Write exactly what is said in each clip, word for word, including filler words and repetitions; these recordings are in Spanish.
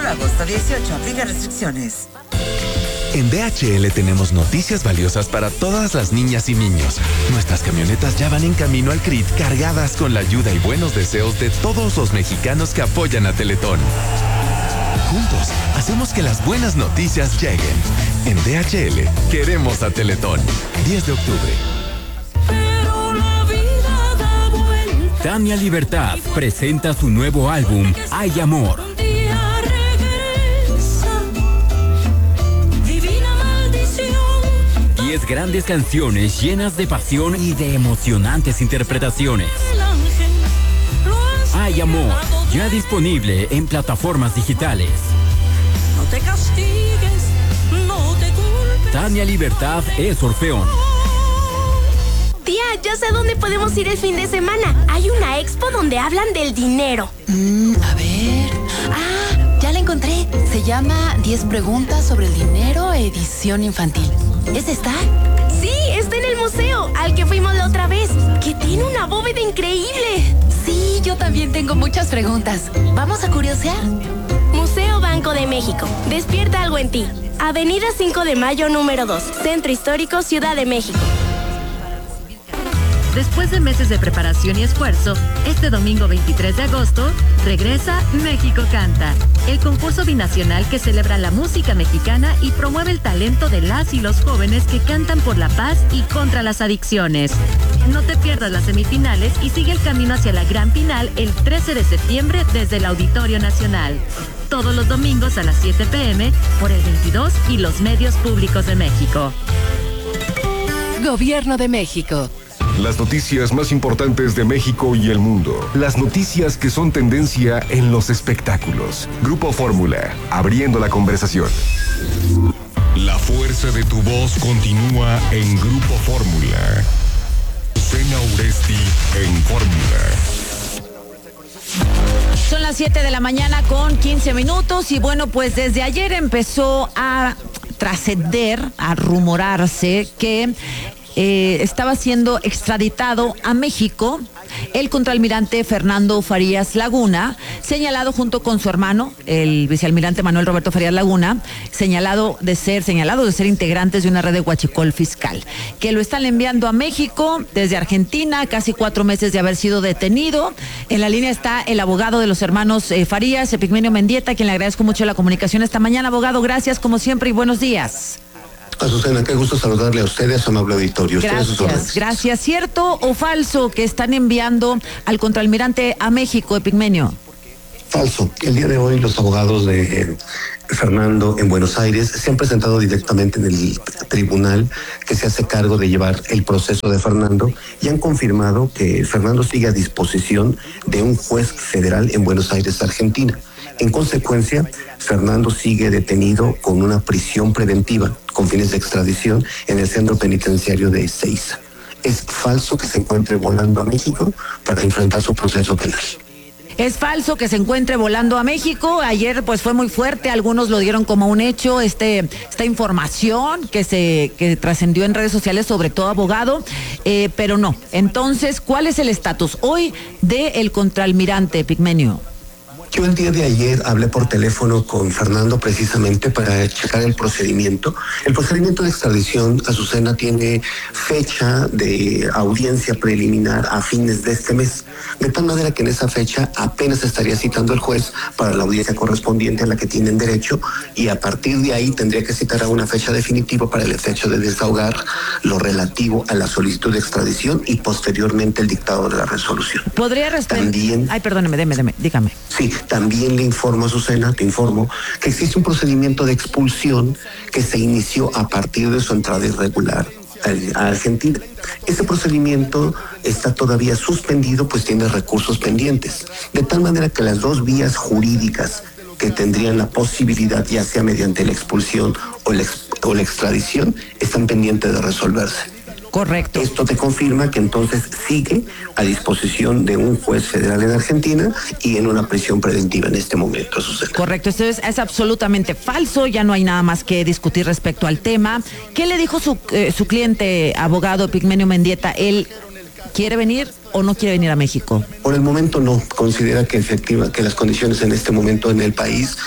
agosto dieciocho, aplica restricciones. En D H L tenemos noticias valiosas para todas las niñas y niños. Nuestras camionetas ya van en camino al C R I T cargadas con la ayuda y buenos deseos de todos los mexicanos que apoyan a Teletón. Juntos, hacemos que las buenas noticias lleguen. En D H L, queremos a Teletón. diez de octubre. Pero la vida da vuelta. Tania Libertad presenta su nuevo álbum, Hay Amor. Un día regresa. Divina maldición. Diez grandes canciones llenas de pasión y de emocionantes interpretaciones. El ángel lo has Hay Amor, llevado. ya disponible en plataformas digitales. No te castigues, no te culpes. Tania Libertad es Orfeón. Tía, ya sé dónde podemos ir el fin de semana. Hay una expo donde hablan del dinero. Mm, a ver. Ah, ya la encontré. Se llama diez preguntas sobre el dinero, edición infantil. ¿Es esta? Sí, está en el museo, al que fuimos la otra vez, que tiene una bóveda increíble. Sí, yo también tengo muchas preguntas. ¿Vamos a curiosear? Museo Banco de México. Despierta algo en ti. Avenida cinco de Mayo, número dos. Centro Histórico, Ciudad de México. Después de meses de preparación y esfuerzo, este domingo veintitrés de agosto, regresa México Canta, el concurso binacional que celebra la música mexicana y promueve el talento de las y los jóvenes que cantan por la paz y contra las adicciones. No te pierdas las semifinales y sigue el camino hacia la gran final el trece de septiembre desde el Auditorio Nacional. Todos los domingos a las siete pe eme por el veintidós y los medios públicos de México. Gobierno de México. Las noticias más importantes de México y el mundo. Las noticias que son tendencia en los espectáculos. Grupo Fórmula, abriendo la conversación. La fuerza de tu voz continúa en Grupo Fórmula. Cena Uresti en Fórmula. Son las siete de la mañana con quince minutos y bueno, pues desde ayer empezó a trascender, a rumorarse que eh, estaba siendo extraditado a México el contraalmirante Fernando Farías Laguna, señalado junto con su hermano, el vicealmirante Manuel Roberto Farías Laguna, señalado de ser, señalado de ser integrantes de una red de huachicol fiscal, que lo están enviando a México desde Argentina, casi cuatro meses de haber sido detenido. En la línea está el abogado de los hermanos eh, Farías, Epigmenio Mendieta, a quien le agradezco mucho la comunicación esta mañana. Abogado, gracias como siempre y buenos días. Azucena, qué gusto saludarle a ustedes, amable auditorio. Gracias, gracias. ¿Cierto o falso que están enviando al contraalmirante a México, Epigmenio? Falso. El día de hoy los abogados de eh, Fernando en Buenos Aires se han presentado directamente en el tribunal que se hace cargo de llevar el proceso de Fernando y han confirmado que Fernando sigue a disposición de un juez federal en Buenos Aires, Argentina. En consecuencia, Fernando sigue detenido con una prisión preventiva con fines de extradición en el centro penitenciario de Ezeiza. Es falso que se encuentre volando a México para enfrentar su proceso penal. Es falso que se encuentre volando a México. Ayer pues fue muy fuerte, algunos lo dieron como un hecho, este, esta información que se que trascendió en redes sociales, sobre todo abogado, eh, pero no. Entonces, ¿cuál es el estatus hoy del contraalmirante, Epigmenio? Yo el día de ayer hablé por teléfono con Fernando precisamente para checar el procedimiento. El procedimiento de extradición, Azucena, tiene fecha de audiencia preliminar a fines de este mes, de tal manera que en esa fecha apenas estaría citando el juez para la audiencia correspondiente a la que tienen derecho y a partir de ahí tendría que citar a una fecha definitiva para el efecto de desahogar lo relativo a la solicitud de extradición y posteriormente el dictado de la resolución. ¿Podría responder? También... Ay, perdóneme, deme, deme, dígame. Sí, también le informo, Azucena, te informo que existe un procedimiento de expulsión que se inició a partir de su entrada irregular a Argentina. Ese procedimiento está todavía suspendido, pues tiene recursos pendientes, de tal manera que las dos vías jurídicas que tendrían la posibilidad, ya sea mediante la expulsión o la, ex, o la extradición, están pendientes de resolverse. Correcto. Esto te confirma que entonces sigue a disposición de un juez federal en Argentina y en una prisión preventiva en este momento, Susana. Correcto, esto es, es absolutamente falso, ya no hay nada más que discutir respecto al tema. ¿Qué le dijo su, eh, su cliente, abogado Epigmenio Mendieta? ¿Él quiere venir o no quiere venir a México? Por el momento no, considera que efectiva, que las condiciones en este momento en el país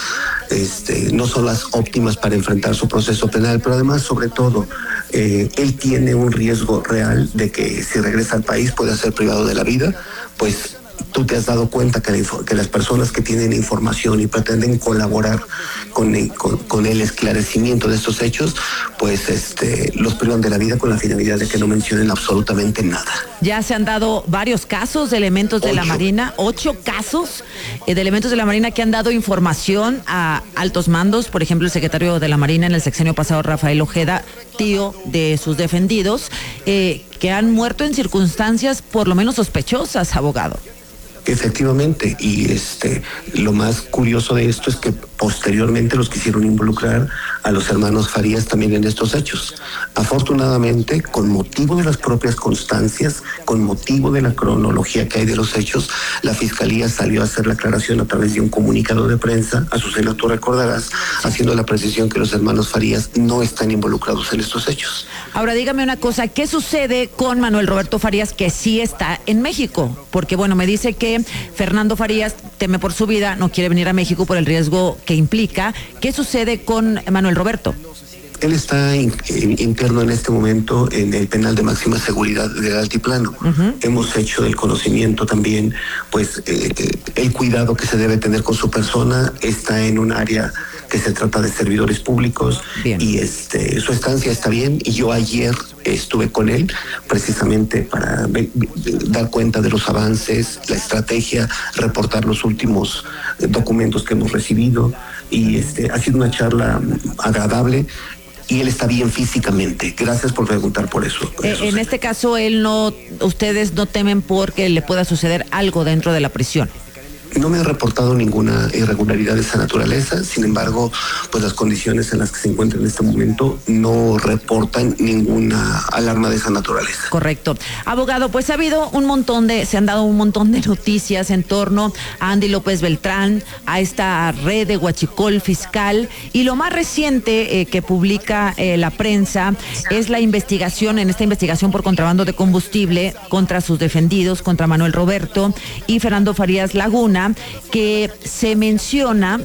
este, no son las óptimas para enfrentar su proceso penal, pero además, sobre todo, eh, él tiene un riesgo real de que si regresa al país pueda ser privado de la vida, pues tú te has dado cuenta que, la, que las personas que tienen información y pretenden colaborar con el, con, con el esclarecimiento de estos hechos, pues este, los privan de la vida con la finalidad de que no mencionen absolutamente nada. Ya se han dado varios casos de elementos de ocho. la Marina, ocho casos eh, de elementos de la Marina que han dado información a altos mandos, por ejemplo, el secretario de la Marina en el sexenio pasado, Rafael Ojeda, tío de sus defendidos, eh, que han muerto en circunstancias por lo menos sospechosas, abogado. Efectivamente, y este lo más curioso de esto es que posteriormente los quisieron involucrar a los hermanos Farías también en estos hechos. Afortunadamente, con motivo de las propias constancias, con motivo de la cronología que hay de los hechos, la Fiscalía salió a hacer la aclaración a través de un comunicado de prensa, Azucena, tú recordarás, haciendo la precisión que los hermanos Farías no están involucrados en estos hechos. Ahora dígame una cosa, ¿qué sucede con Manuel Roberto Farías, que sí está en México? Porque bueno, me dice que Fernando Farías teme por su vida, no quiere venir a México por el riesgo que implica. ¿Qué sucede con Manuel Roberto? Él está in, in, interno en este momento en el penal de máxima seguridad del Altiplano. Uh-huh. Hemos hecho del conocimiento también, pues, eh, eh, el cuidado que se debe tener con su persona. Está en un área que se trata de servidores públicos. Bien. Y este, su estancia está bien. Y yo ayer estuve con él precisamente para ve, dar cuenta de los avances, la estrategia, reportar los últimos documentos que hemos recibido. Y este, ha sido una charla agradable. Y él está bien físicamente. Gracias por preguntar por eso. Por eh, eso en este caso, él no, ustedes no temen porque le pueda suceder algo dentro de la prisión. No me ha reportado ninguna irregularidad de esa naturaleza, sin embargo, pues las condiciones en las que se encuentra en este momento no reportan ninguna alarma de esa naturaleza. Correcto. Abogado, pues ha habido un montón de, se han dado un montón de noticias en torno a Andy López Beltrán, a esta red de huachicol fiscal, y lo más reciente eh, que publica eh, la prensa es la investigación, en esta investigación por contrabando de combustible contra sus defendidos, contra Manuel Roberto y Fernando Farías Laguna, que se menciona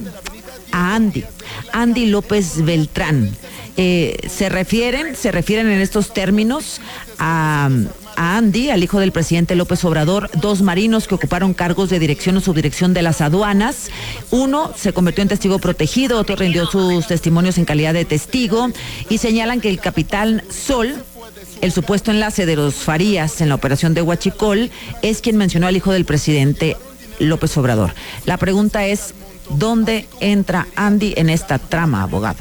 a Andy, Andy López Beltrán. Eh, se refieren, se refieren en estos términos a, a Andy, al hijo del presidente López Obrador, dos marinos que ocuparon cargos de dirección o subdirección de las aduanas. Uno se convirtió en testigo protegido, otro rindió sus testimonios en calidad de testigo, y señalan que el capitán Sol, el supuesto enlace de los Farías en la operación de huachicol, es quien mencionó al hijo del presidente López Obrador. La pregunta es, ¿dónde entra Andy en esta trama, abogado?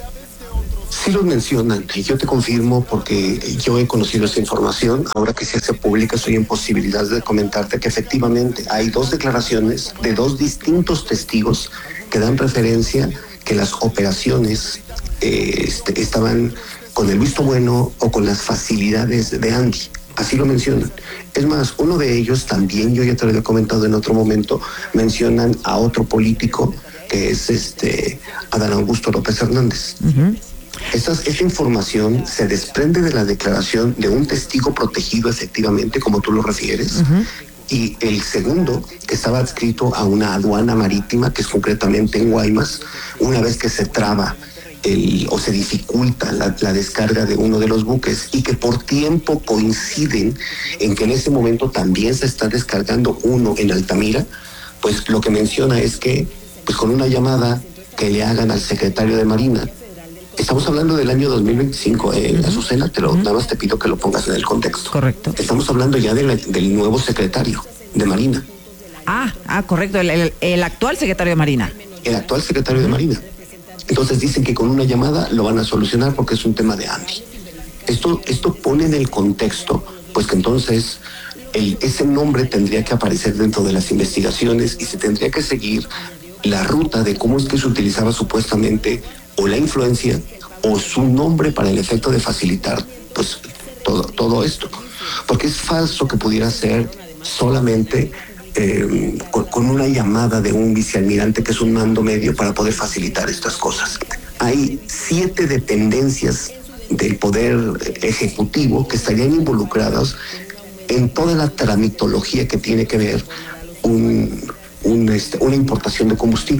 Sí lo mencionan, y yo te confirmo porque yo he conocido esa información. Ahora que se hace pública, estoy en posibilidad de comentarte que efectivamente hay dos declaraciones de dos distintos testigos que dan referencia que las operaciones eh, este, estaban con el visto bueno o con las facilidades de Andy. Así lo mencionan. Es más, uno de ellos también, yo ya te lo había comentado en otro momento, mencionan a otro político que es este Adán Augusto López Hernández. Uh-huh. Esta, esta información se desprende de la declaración de un testigo protegido, efectivamente, como tú lo refieres, uh-huh. Y el segundo, que estaba adscrito a una aduana marítima, que es concretamente en Guaymas, una vez que se traba El, o se dificulta la, la descarga de uno de los buques, y que por tiempo coinciden en que en ese momento también se está descargando uno en Altamira, pues lo que menciona es que pues con una llamada que le hagan al secretario de Marina, estamos hablando del año dos mil veinticinco, eh, uh-huh. Azucena, te lo, uh-huh. nada más te pido que lo pongas en el contexto. Correcto. Estamos hablando ya de la, del nuevo secretario de Marina. Ah, ah correcto, el, el, el actual secretario de Marina. El actual secretario uh-huh. de Marina. Entonces dicen que con una llamada lo van a solucionar porque es un tema de Andy. Esto, esto pone en el contexto, pues que entonces el, ese nombre tendría que aparecer dentro de las investigaciones y se tendría que seguir la ruta de cómo es que se utilizaba supuestamente o la influencia o su nombre para el efecto de facilitar pues todo, todo esto. Porque es falso que pudiera ser solamente Eh, con, con una llamada de un vicealmirante que es un mando medio para poder facilitar estas cosas. Hay siete dependencias del poder ejecutivo que estarían involucradas en toda la tramitología que tiene que ver un, un, este, una importación de combustible.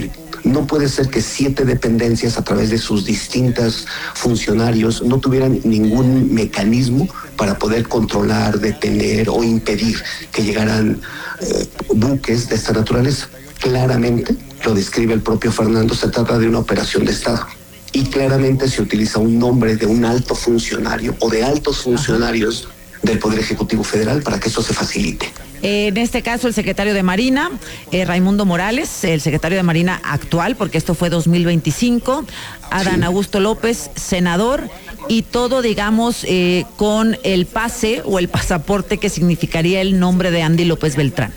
No puede ser que siete dependencias a través de sus distintas funcionarios no tuvieran ningún mecanismo para poder controlar, detener o impedir que llegaran eh, buques de esta naturaleza. Claramente, lo describe el propio Fernando, se trata de una operación de Estado. Y claramente se utiliza un nombre de un alto funcionario o de altos funcionarios del Poder Ejecutivo Federal para que eso se facilite. En este caso, el secretario de Marina, eh, Raimundo Morales, el secretario de Marina actual, porque esto fue dos mil veinticinco, Adán sí. Augusto López, senador, y todo, digamos, eh, con el pase o el pasaporte que significaría el nombre de Andy López Beltrán.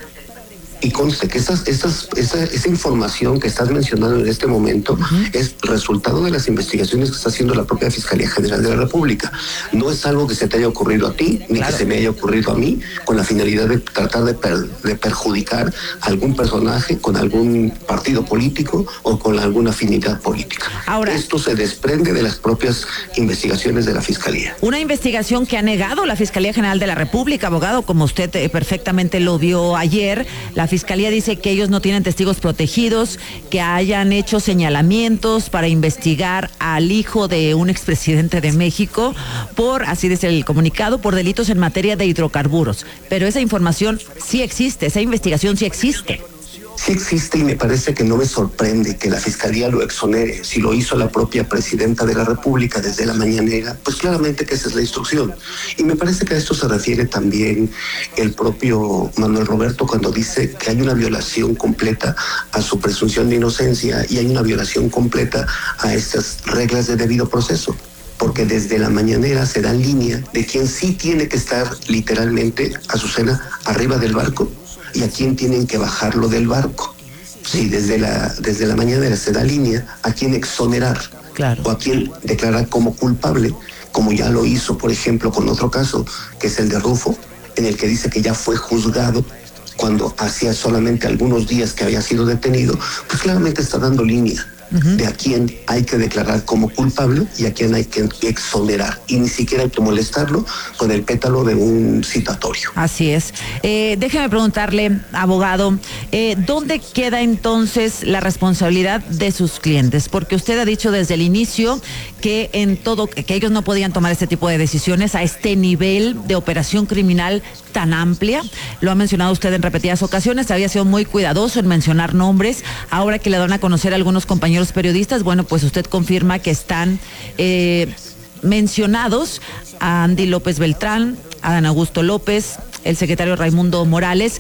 Y conste que esas, esas, esa, esa información que estás mencionando en este momento uh-huh. es resultado de las investigaciones que está haciendo la propia Fiscalía General de la República. No es algo que se te haya ocurrido a ti, ni claro. que se me haya ocurrido a mí, con la finalidad de tratar de, per, de perjudicar a algún personaje con algún partido político o con alguna afinidad política. Ahora, esto se desprende de las propias investigaciones de la Fiscalía. Una investigación que ha negado la Fiscalía General de la República, abogado, como usted eh, perfectamente lo vio ayer. La Fiscalía dice que ellos no tienen testigos protegidos, que hayan hecho señalamientos para investigar al hijo de un expresidente de México por, así dice el comunicado, por delitos en materia de hidrocarburos. Pero esa información sí existe, esa investigación sí existe. Sí existe y me parece que no me sorprende que la Fiscalía lo exonere. Si lo hizo la propia Presidenta de la República desde la mañanera, pues claramente que esa es la instrucción. Y me parece que a esto se refiere también el propio Manuel Roberto cuando dice que hay una violación completa a su presunción de inocencia y hay una violación completa a estas reglas de debido proceso. Porque desde la mañanera se da línea de quien sí tiene que estar literalmente, Azucena, arriba del barco y a quién tienen que bajarlo del barco. Sí, desde la, desde la mañanera se da línea a quién exonerar claro. o a quién declarar como culpable, como ya lo hizo, por ejemplo, con otro caso, que es el de Rufo, en el que dice que ya fue juzgado cuando hacía solamente algunos días que había sido detenido, pues claramente está dando línea. Uh-huh. De a quién hay que declarar como culpable y a quién hay que exonerar. Y ni siquiera hay que molestarlo con el pétalo de un citatorio. Así es. Eh, déjeme preguntarle, abogado, eh, ¿dónde queda entonces la responsabilidad de sus clientes? Porque usted ha dicho desde el inicio que en todo, que ellos no podían tomar este tipo de decisiones a este nivel de operación criminal tan amplia. Lo ha mencionado usted en repetidas ocasiones, había sido muy cuidadoso en mencionar nombres. Ahora que le dan a conocer a algunos compañeros periodistas, bueno, pues usted confirma que están eh, mencionados a Andy López Beltrán, a Adán Augusto López, el secretario Raimundo Morales.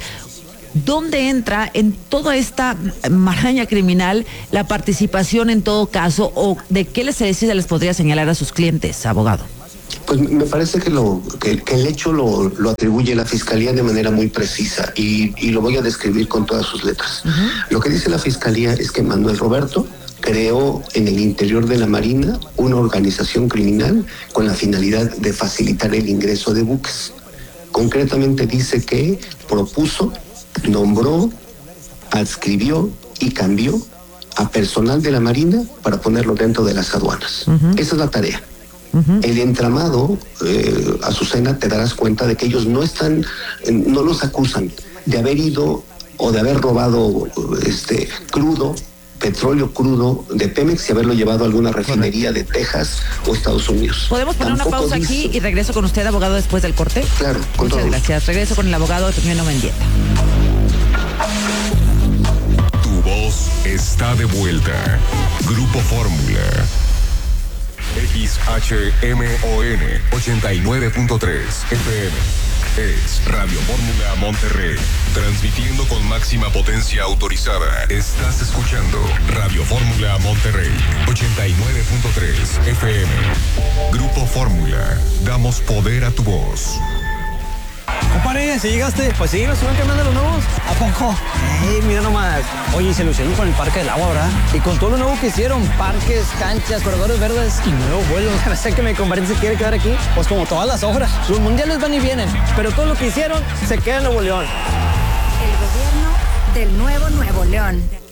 ¿Dónde entra en toda esta maraña criminal la participación en todo caso o de qué les, se les podría señalar a sus clientes, abogado? Pues me parece que, lo, que, que el hecho lo, lo atribuye la Fiscalía de manera muy precisa y, y lo voy a describir con todas sus letras. Uh-huh. Lo que dice la Fiscalía es que Manuel Roberto creó en el interior de la Marina una organización criminal con la finalidad de facilitar el ingreso de buques. Concretamente dice que propuso, nombró, adscribió y cambió a personal de la Marina para ponerlo dentro de las aduanas. Uh-huh. Esa es la tarea. Uh-huh. El entramado, eh, Azucena, te darás cuenta de que ellos no están, no los acusan de haber ido o de haber robado este crudo, petróleo crudo de Pemex y haberlo llevado a alguna refinería de Texas o Estados Unidos. ¿Podemos poner Tampoco una pausa dice... aquí y regreso con usted, abogado, después del corte? Claro, con Muchas todo gracias. gusto. Regreso con el abogado Firmino Mendieta. Tu voz está de vuelta. Grupo Fórmula. X H M O N ochenta y nueve punto tres F M. Es Radio Fórmula Monterrey, transmitiendo con máxima potencia autorizada. Estás escuchando Radio Fórmula Monterrey, ochenta y nueve punto tres F M. Grupo Fórmula, damos poder a tu voz. Compadre, ¿sí llegaste? Pues sí, me suben cambiando los nuevos. ¿A poco? Ey, mira nomás. Oye, se lucieron con el Parque del Agua, ¿verdad? Y con todo lo nuevo que hicieron, parques, canchas, corredores verdes y nuevos vuelos. No sé que mi compadre se quiere quedar aquí. Pues como todas las obras. Los mundiales van y vienen, pero todo lo que hicieron se queda en Nuevo León. El gobierno del nuevo Nuevo León.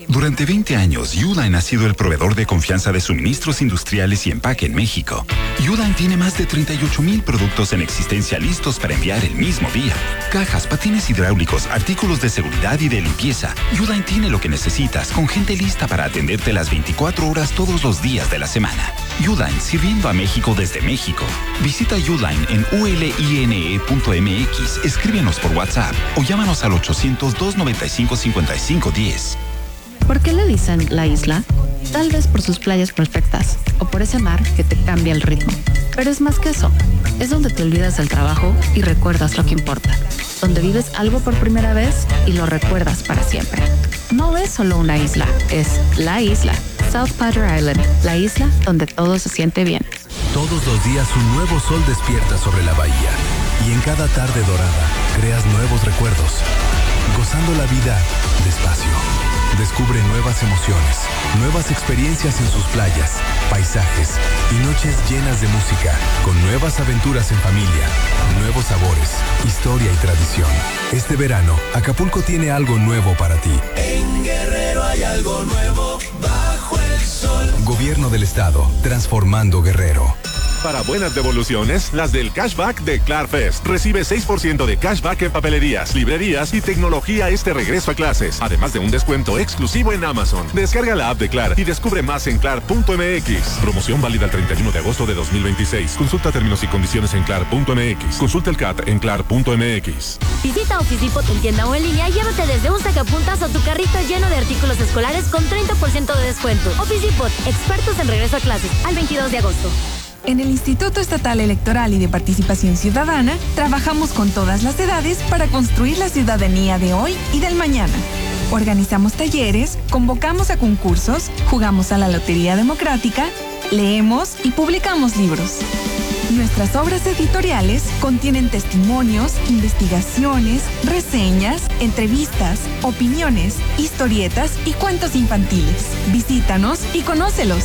Durante veinte años, Uline ha sido el proveedor de confianza de suministros industriales y empaque en México. Uline tiene más de treinta y ocho mil productos en existencia listos para enviar el mismo día. Cajas, patines hidráulicos, artículos de seguridad y de limpieza. Uline tiene lo que necesitas, con gente lista para atenderte las veinticuatro horas todos los días de la semana. Uline, sirviendo a México desde México. Visita Uline en u l i n e punto m x, escríbenos por WhatsApp o llámanos al ochocientos, doscientos noventa y cinco, cincuenta y cinco diez. ¿Por qué le dicen la isla? Tal vez por sus playas perfectas o por ese mar que te cambia el ritmo. Pero es más que eso. Es donde te olvidas del trabajo y recuerdas lo que importa. Donde vives algo por primera vez y lo recuerdas para siempre. No es solo una isla, es la isla. South Padre Island, la isla donde todo se siente bien. Todos los días un nuevo sol despierta sobre la bahía. Y en cada tarde dorada creas nuevos recuerdos. Gozando la vida despacio. Descubre nuevas emociones, nuevas experiencias en sus playas, paisajes y noches llenas de música, con nuevas aventuras en familia, nuevos sabores, historia y tradición. Este verano, Acapulco tiene algo nuevo para ti. En Guerrero hay algo nuevo bajo el sol. Gobierno del Estado, transformando Guerrero. Para buenas devoluciones, las del cashback de Clarfest. Recibe seis por ciento de cashback en papelerías, librerías y tecnología este regreso a clases. Además de un descuento exclusivo en Amazon. Descarga la app de Clar y descubre más en clar punto m x. Promoción válida el treinta y uno de agosto de dos mil veintiséis. Consulta términos y condiciones en clar punto m x. Consulta el C A T en clar punto m x. Visita Office Depot en tienda o en línea y llévate desde un sacapuntas o tu carrito lleno de artículos escolares con treinta por ciento de descuento. Office Depot, expertos en regreso a clases, al veintidós de agosto. En el Instituto Estatal Electoral y de Participación Ciudadana, trabajamos con todas las edades para construir la ciudadanía de hoy y del mañana. Organizamos talleres, convocamos a concursos, jugamos a la Lotería Democrática, leemos y publicamos libros. Nuestras obras editoriales contienen testimonios, investigaciones, reseñas, entrevistas, opiniones, historietas y cuentos infantiles. Visítanos y conócelos.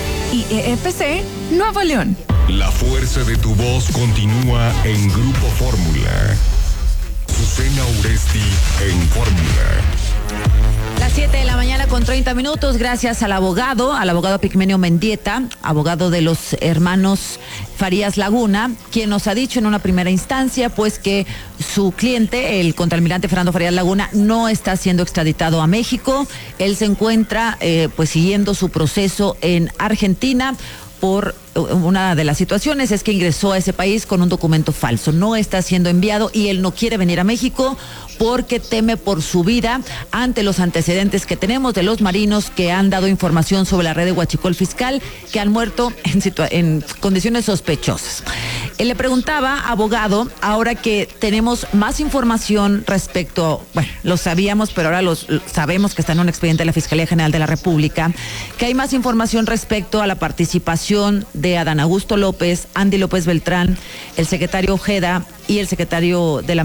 I E F C Nuevo León. La fuerza de tu voz continúa en Grupo Fórmula. Susana Uresti en Fórmula. Las siete de la mañana con treinta minutos, gracias al abogado, al abogado Pigmenio Mendieta, abogado de los hermanos Farías Laguna, quien nos ha dicho en una primera instancia, pues que su cliente, el contraalmirante Fernando Farías Laguna, no está siendo extraditado a México. Él se encuentra, eh, pues, siguiendo su proceso en Argentina. Por una de las situaciones es que ingresó a ese país con un documento falso, no está siendo enviado y él no quiere venir a México porque teme por su vida ante los antecedentes que tenemos de los marinos que han dado información sobre la red de Huachicol Fiscal, que han muerto en, situa- en condiciones sospechosas. Él le preguntaba, abogado, ahora que tenemos más información respecto, bueno, lo sabíamos, pero ahora los, sabemos que está en un expediente de la Fiscalía General de la República, que hay más información respecto a la participación de Adán Augusto López, Andy López Beltrán, el secretario Ojeda y el secretario de la